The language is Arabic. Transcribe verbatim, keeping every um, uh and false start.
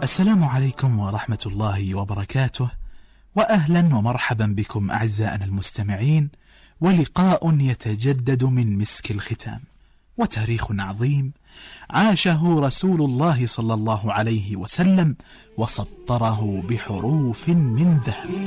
السلام عليكم ورحمة الله وبركاته، وأهلا ومرحبا بكم أعزائنا المستمعين، ولقاء يتجدد من مسك الختام، وتاريخ عظيم عاشه رسول الله صلى الله عليه وسلم وسطره بحروف من ذهب.